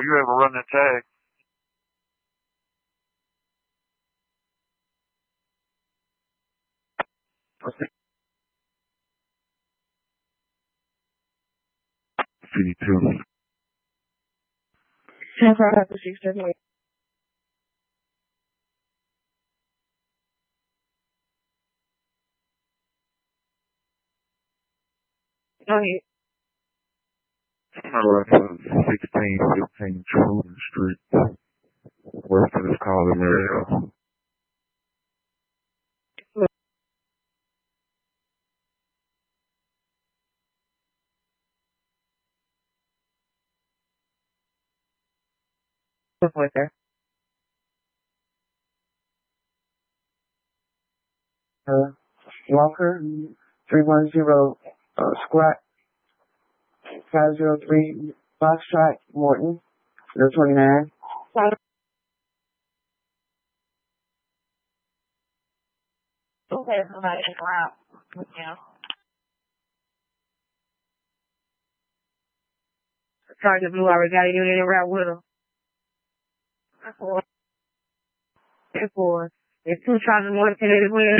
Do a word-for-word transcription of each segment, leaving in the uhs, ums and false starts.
you ever run that tag? fifty-two. ten five after six seven eight. Go ahead. sixteen fifteen Truman Street, west of this Colin area. With her. Uh, Walker, three one zero, uh, squat, five zero three, Foxtrot, Morton, zero twenty-nine. Okay, somebody check her out. Yeah. Sergeant Blue already got a unit in route with her. Therefore, therefore, there's two Sergeant Morton as well.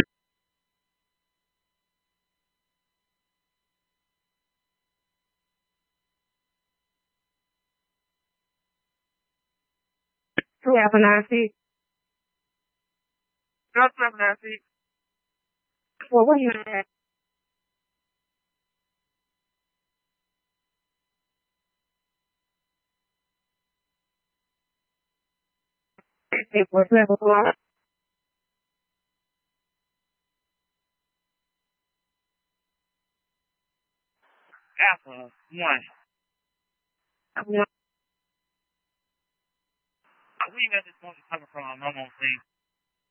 Two half a nine feet. Not half a nine feet. Well, what are you at? It was level one. Alpha one. One. We got this one coming from. I'm on scene.